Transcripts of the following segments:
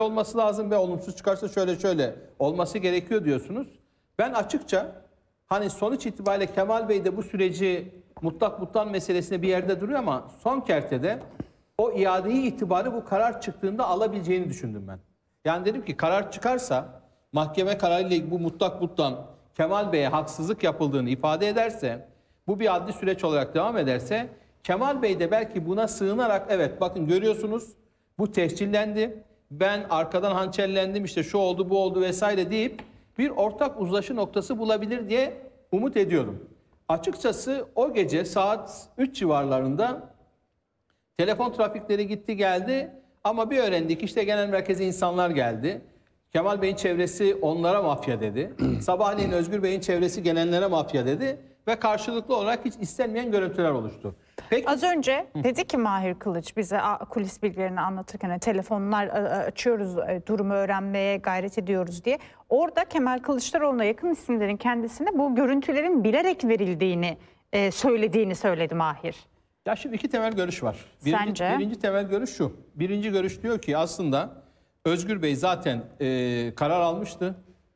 olması lazım ve olumsuz çıkarsa şöyle şöyle olması gerekiyor diyorsunuz. Ben açıkça hani sonuç itibariyle Kemal Bey de bu süreci mutlak butlan meselesine bir yerde duruyor ama son kertede o iadeyi itibarı bu karar çıktığında alabileceğini düşündüm ben. Yani dedim ki karar çıkarsa mahkeme kararıyla bu mutlak butlan Kemal Bey'e haksızlık yapıldığını ifade ederse, bu bir adli süreç olarak devam ederse Kemal Bey de belki buna sığınarak evet bakın görüyorsunuz bu tescillendi. Ben arkadan hançerlendim işte şu oldu bu oldu vesaire deyip bir ortak uzlaşı noktası bulabilir diye umut ediyorum. Açıkçası o gece saat 3 civarlarında telefon trafikleri gitti geldi ama bir öğrendik işte genel merkeze insanlar geldi. Kemal Bey'in çevresi onlara mafya dedi. Sabahleyin Özgür Bey'in çevresi gelenlere mafya dedi. Ve karşılıklı olarak hiç istenmeyen görüntüler oluştu. Peki, az önce dedi ki Mahir Kılıç bize kulis bilgilerini anlatırken telefonlar açıyoruz, durumu öğrenmeye gayret ediyoruz diye. Orada Kemal Kılıçdaroğlu'na yakın isimlerin kendisine bu görüntülerin bilerek verildiğini söylediğini söyledi Mahir. Ya şimdi iki temel görüş var. Sence? Birinci temel görüş şu. Birinci görüş diyor ki aslında Özgür Bey zaten karar almıştı.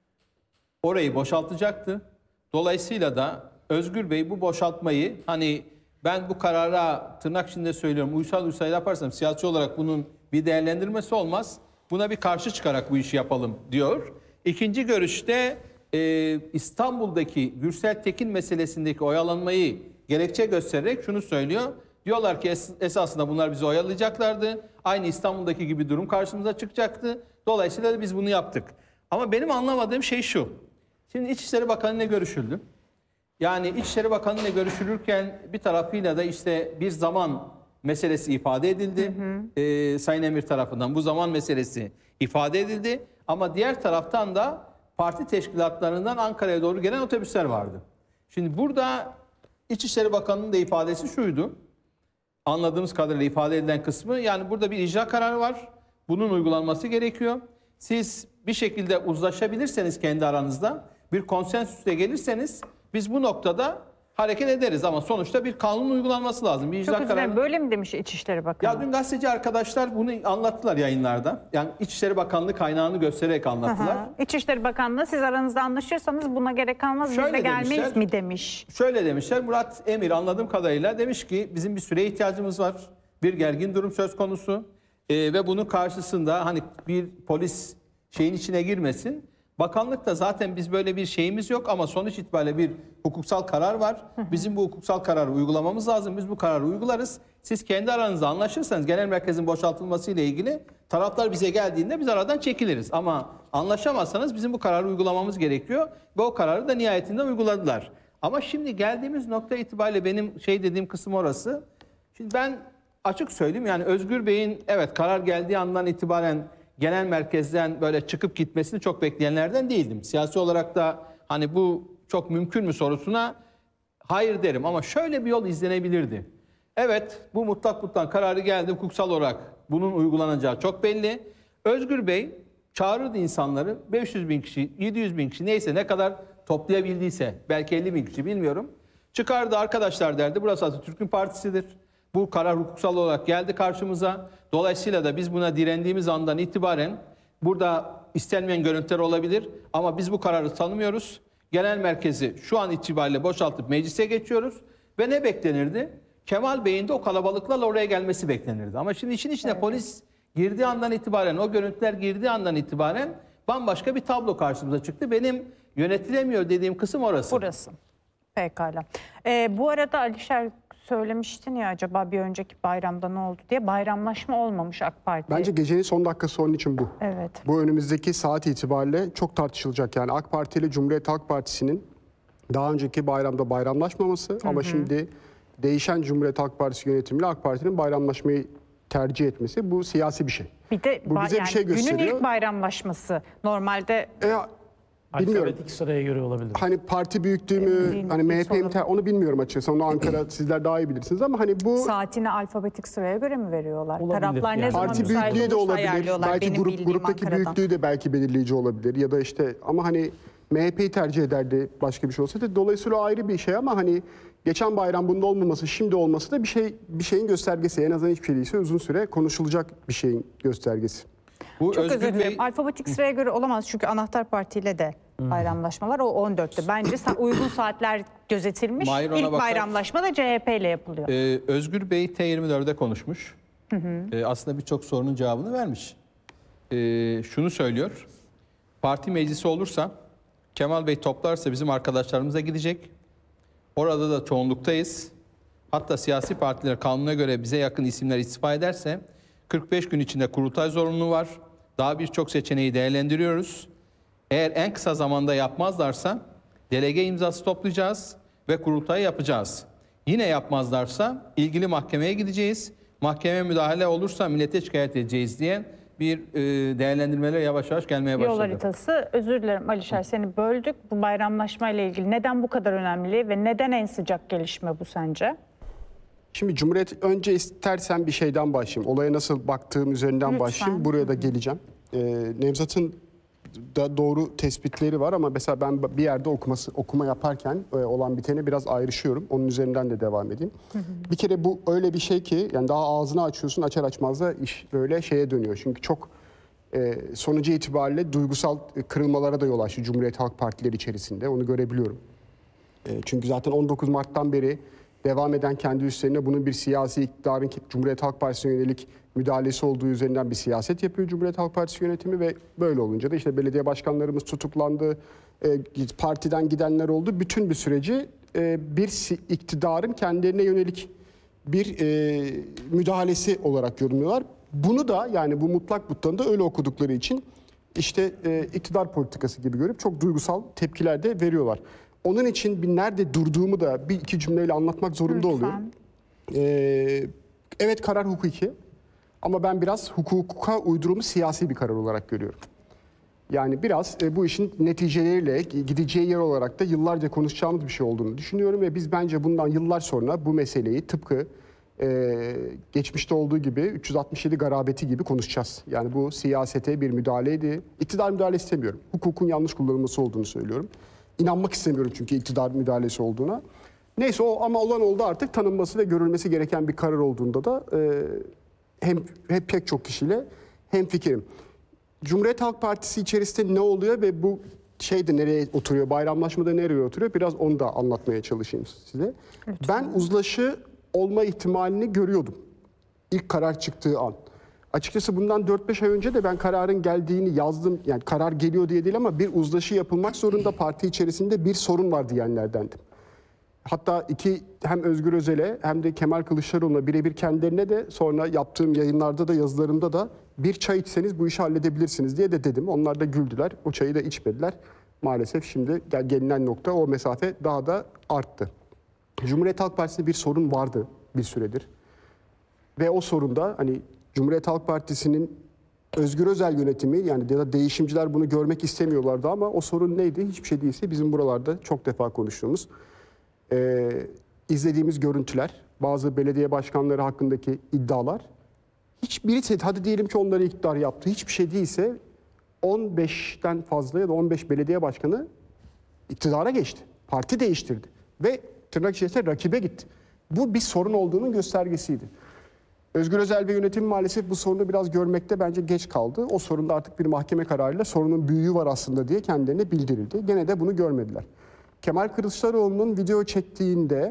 Orayı boşaltacaktı. Dolayısıyla da Özgür Bey bu boşaltmayı hani ben bu karara tırnak içinde söylüyorum uysal yaparsam siyasi olarak bunun bir değerlendirmesi olmaz. Buna bir karşı çıkarak bu işi yapalım diyor. İkinci görüşte İstanbul'daki Gürsel Tekin meselesindeki oyalanmayı gerekçe göstererek şunu söylüyor. Diyorlar ki esasında bunlar bizi oyalayacaklardı. Aynı İstanbul'daki gibi durum karşımıza çıkacaktı. Dolayısıyla da biz bunu yaptık. Ama benim anlamadığım şey şu. Şimdi İçişleri Bakanı ile görüşüldü. Yani İçişleri Bakanı ile görüşülürken bir tarafıyla da işte bir zaman meselesi ifade edildi. Sayın Emir tarafından bu zaman meselesi ifade edildi. Ama diğer taraftan da parti teşkilatlarından Ankara'ya doğru gelen otobüsler vardı. Şimdi burada İçişleri Bakanı'nın da ifadesi şuydu. Anladığımız kadarıyla ifade edilen kısmı yani burada bir icra kararı var. Bunun uygulanması gerekiyor. Siz bir şekilde uzlaşabilirseniz kendi aranızda bir konsensüsle gelirseniz biz bu noktada hareket ederiz ama sonuçta bir kanun uygulanması lazım. Bir icra kararı. Böyle mi demiş İçişleri Bakanı? Ya dün gazeteci arkadaşlar bunu anlattılar yayınlarda. Yani İçişleri Bakanlığı kaynağını göstererek anlattılar. İçişleri Bakanlığı siz aranızda anlaşırsanız buna gerek kalmaz biz de gelmeyiz mi demiş. Şöyle demişler Murat Emir anladığım kadarıyla demiş ki bizim bir süreye ihtiyacımız var. Bir gergin durum söz konusu ve bunun karşısında hani bir polis şeyin içine girmesin. Bakanlıkta zaten biz böyle bir şeyimiz yok ama sonuç itibariyle bir hukuksal karar var. Bizim bu hukuksal kararı uygulamamız lazım. Biz bu kararı uygularız. Siz kendi aranızda anlaşırsanız genel merkezin boşaltılması ile ilgili taraflar bize geldiğinde biz aradan çekiliriz. Ama anlaşamazsanız bizim bu kararı uygulamamız gerekiyor. Ve o kararı da nihayetinde uyguladılar. Ama şimdi geldiğimiz nokta itibariyle benim dediğim kısım orası. Şimdi ben açık söyleyeyim yani Özgür Bey'in evet karar geldiği andan itibaren genel merkezden böyle çıkıp gitmesini çok bekleyenlerden değildim. Siyasi olarak da hani bu çok mümkün mü sorusuna hayır derim ama şöyle bir yol izlenebilirdi. Evet bu mutlak butlan kararı geldi hukuksal olarak bunun uygulanacağı çok belli. Özgür Bey çağırırdı insanları 500 bin kişi 700 bin kişi neyse ne kadar toplayabildiyse belki 50 bin kişi bilmiyorum. Çıkardı arkadaşlar derdi burası Atatürk'ün partisidir. Bu karar hukuksal olarak geldi karşımıza. Dolayısıyla da biz buna direndiğimiz andan itibaren burada istenmeyen görüntüler olabilir. Ama biz bu kararı tanımıyoruz. Genel merkezi şu an itibariyle boşaltıp meclise geçiyoruz. Ve ne beklenirdi? Kemal Bey'in de o kalabalıklarla oraya gelmesi beklenirdi. Ama şimdi işin içine polis girdiği andan itibaren, o görüntüler girdiği andan itibaren bambaşka bir tablo karşımıza çıktı. Benim yönetilemiyor dediğim kısım orası. Burası. Pekala. Bu arada Alişer söylemiştin ya acaba bir önceki bayramda ne oldu diye bayramlaşma olmamış AK Parti. Bence gecenin son dakikası onun için bu. Evet. Bu önümüzdeki saat itibariyle çok tartışılacak. Yani AK Parti ile Cumhuriyet Halk Partisi'nin daha önceki bayramda bayramlaşmaması ama şimdi değişen Cumhuriyet Halk Partisi yönetimiyle AK Parti'nin bayramlaşmayı tercih etmesi bu siyasi bir şey. Bir de bu bize bir şey gösteriyor. Günün ilk bayramlaşması normalde bilmiyorum. Alfabetik sıraya göre olabilir. Hani parti büyüklüğü mü, hani MHP onu bilmiyorum açıkçası. Onu Ankara sizler daha iyi bilirsiniz ama hani bu saatini alfabetik sıraya göre mi veriyorlar? Olabilir Taraflar ne yani. zaman parti müsait büyüklüğü de olursa olabilir. ayarlıyorlar. Belki Benim bildiğim gruptaki Ankara'dan. büyüklüğü de belki belirleyici olabilir ya da işte ama hani MHP'yi tercih ederdi başka bir şey olsaydı. Dolayısıyla ayrı bir şey ama hani geçen bayram bunda olmaması, şimdi olması da bir şeyin göstergesi. En azından hiçbir şey değilse uzun süre konuşulacak bir şeyin göstergesi. Bu Çok özür Özgür dilerim. Bey Alfabetik sıraya göre olamaz çünkü Anahtar Parti ile de bayramlaşmalar o 14'te. Bence uygun saatler gözetilmiş. Mahir ona İlk bakar. bayramlaşma da CHP ile yapılıyor. Özgür Bey T24'de konuşmuş. Aslında birçok sorunun cevabını vermiş. Şunu söylüyor. Parti meclisi olursa Kemal Bey toplarsa bizim arkadaşlarımıza gidecek. Orada da çoğunluktayız. Hatta siyasi partiler kanuna göre bize yakın isimler istifa ederse 45 gün içinde kurultay zorunluluğu var. Daha birçok seçeneği değerlendiriyoruz. Eğer en kısa zamanda yapmazlarsa delege imzası toplayacağız ve kurultayı yapacağız. Yine yapmazlarsa ilgili mahkemeye gideceğiz. Mahkeme müdahale olursa millete şikayet edeceğiz diye bir değerlendirmeler yavaş yavaş gelmeye başladı. Yol haritası. Özür dilerim Alişer, seni böldük. Bu bayramlaşma ile ilgili neden bu kadar önemli ve neden en sıcak gelişme bu sence? Şimdi Cumhuriyet, önce istersen bir şeyden başlayayım. Olaya nasıl baktığım üzerinden Lütfen. başlayayım. Buraya da geleceğim. Nevzat'ın da doğru tespitleri var ama mesela ben bir yerde okuma yaparken olan bitene biraz ayrışıyorum. Onun üzerinden de devam edeyim. Bir kere bu öyle bir şey ki yani daha ağzını açıyorsun, açar açmaz da iş böyle şeye dönüyor. Çünkü çok sonucu itibariyle duygusal kırılmalara da yol açtı Cumhuriyet Halk Partileri içerisinde. Onu görebiliyorum. Çünkü zaten 19 Mart'tan beri devam eden kendi üstlerine bunun bir siyasi iktidarın Cumhuriyet Halk Partisi'ne yönelik müdahalesi olduğu üzerinden bir siyaset yapıyor Cumhuriyet Halk Partisi yönetimi ve böyle olunca da işte belediye başkanlarımız tutuklandı, partiden gidenler oldu. Bütün bir süreci bir iktidarın kendilerine yönelik bir müdahalesi olarak yorumluyorlar. Bunu da yani bu mutlak butlanı da öyle okudukları için işte iktidar politikası gibi görüp çok duygusal tepkiler de veriyorlar. Onun için bir nerede durduğumu da bir iki cümleyle anlatmak zorunda oluyorum. Evet, karar hukuki ama ben biraz hukuka uydurulmuş siyasi bir karar olarak görüyorum. Yani biraz bu işin neticeleriyle gideceği yer olarak da yıllarca konuşacağımız bir şey olduğunu düşünüyorum ve biz bence bundan yıllar sonra bu meseleyi tıpkı geçmişte olduğu gibi 367 garabeti gibi konuşacağız. Yani bu siyasete bir müdahaleydi. İktidar müdahale istemiyorum. Hukukun yanlış kullanılması olduğunu söylüyorum. İnanmak istemiyorum çünkü iktidar müdahalesi olduğuna. Neyse o ama olan oldu, artık tanınması ve görülmesi gereken bir karar olduğunda da hep pek çok kişiyle hemfikirim. Cumhuriyet Halk Partisi içerisinde ne oluyor ve bu şey de nereye oturuyor, bayramlaşmada nereye oturuyor, biraz onu da anlatmaya çalışayım size. Ben uzlaşı olma ihtimalini görüyordum ilk karar çıktığı an. Açıkçası bundan 4-5 ay önce de ben kararın geldiğini yazdım. Yani karar geliyor diye değil ama bir uzlaşı yapılmak zorunda, parti içerisinde bir sorun var diyenlerdendim. Hatta hem Özgür Özel'e hem de Kemal Kılıçdaroğlu'na birebir kendilerine de sonra yaptığım yayınlarda da yazılarımda da bir çay içseniz bu işi halledebilirsiniz diye de dedim. Onlar da güldüler. O çayı da içmediler. Maalesef şimdi gelinen nokta, o mesafe daha da arttı. Cumhuriyet Halk Partisi'nde bir sorun vardı bir süredir. Ve o sorunda hani Cumhuriyet Halk Partisi'nin Özgür Özel yönetimi yani ya da değişimciler bunu görmek istemiyorlardı ama o sorun neydi? Hiçbir şey değilse bizim buralarda çok defa konuştuğumuz, izlediğimiz görüntüler, bazı belediye başkanları hakkındaki iddialar. Hiçbiri, hadi diyelim ki onları iktidar yaptı, hiçbir şey değilse 15'ten fazla ya da 15 belediye başkanı iktidara geçti. Parti değiştirdi ve tırnak içerisinde rakibe gitti. Bu bir sorun olduğunun göstergesiydi. Özgür Özel ve yönetimi maalesef bu sorunu biraz görmekte bence geç kaldı. O sorunda artık bir mahkeme kararıyla sorunun büyüğü var aslında diye kendilerine bildirildi. Gene de bunu görmediler. Kemal Kılıçdaroğlu'nun video çektiğinde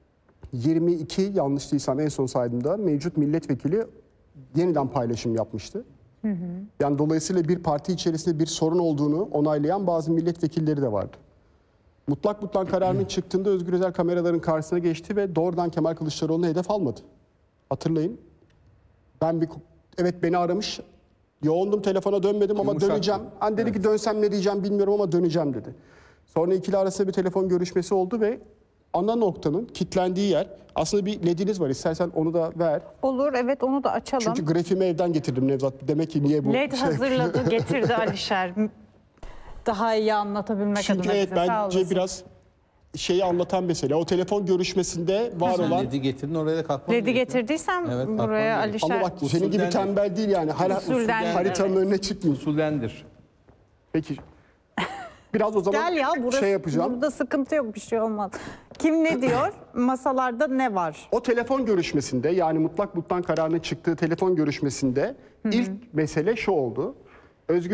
22, yanlış değilsem en son saydığımda, mevcut milletvekili yeniden paylaşım yapmıştı. Yani dolayısıyla bir parti içerisinde bir sorun olduğunu onaylayan bazı milletvekilleri de vardı. Mutlak butlan kararının çıktığında Özgür Özel kameraların karşısına geçti ve doğrudan Kemal Kılıçdaroğlu'nu hedef almadı. Hatırlayın. Evet, beni aramış. Yoğundum, telefona dönmedim ama Yumuşak. döneceğim. Hani dedi ki dönsem ne diyeceğim bilmiyorum ama döneceğim dedi. Sonra ikili arasında bir telefon görüşmesi oldu ve ana noktanın kilitlendiği yer, aslında bir lediniz var, istersen onu da ver. Olur, evet, onu da açalım. Çünkü grafiğimi evden getirdim Nevzat. Demek ki niye bu LED hazırladı, getirdi Alişer. Daha iyi anlatabilmek Çünkü adına evet, bize, sağ bence olasın. biraz şeyi anlatan mesele. O telefon görüşmesinde var olan. Ledi getirin, oraya da kalkmam LED'i gerekiyor. getirdiysem Evet, kalkmam buraya gerekiyor. Alişer... Ama bak senin gibi Usulden- tembel değil yani. Usulden, Haritanın evet. önüne çıkmıyor. Usulendir. Peki. Biraz o zaman Gel ya, burası, şey yapacağım. burada sıkıntı yok, bir şey olmaz. Kim ne diyor? Masalarda ne var? O telefon görüşmesinde, yani mutlak butlan kararının çıktığı telefon görüşmesinde ilk mesele şu oldu. Özgür